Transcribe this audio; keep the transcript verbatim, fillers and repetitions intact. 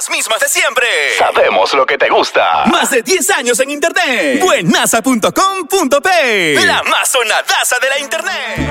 las mismas de siempre. Sabemos lo que te gusta. Más de diez años en internet. Buenasa punto com punto pe. La más sonadaza de la internet.